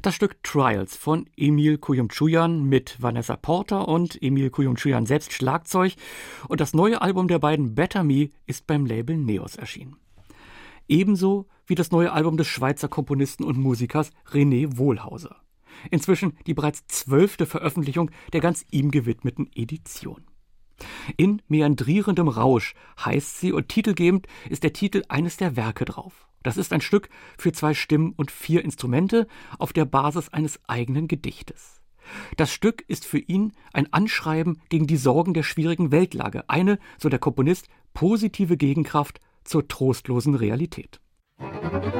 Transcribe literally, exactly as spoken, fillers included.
Das Stück Trials von Emil Kuyumchuyan mit Vanessa Porter und Emil Kuyumchuyan selbst Schlagzeug. Und das neue Album der beiden Better Me ist beim Label Neos erschienen. Ebenso wie das neue Album des Schweizer Komponisten und Musikers René Wohlhauser. Inzwischen die bereits zwölfte Veröffentlichung der ganz ihm gewidmeten Edition. In meandrierendem Rausch heißt sie und titelgebend ist der Titel eines der Werke drauf. Das ist ein Stück für zwei Stimmen und vier Instrumente auf der Basis eines eigenen Gedichtes. Das Stück ist für ihn ein Anschreiben gegen die Sorgen der schwierigen Weltlage, eine, so der Komponist, positive Gegenkraft zur trostlosen Realität.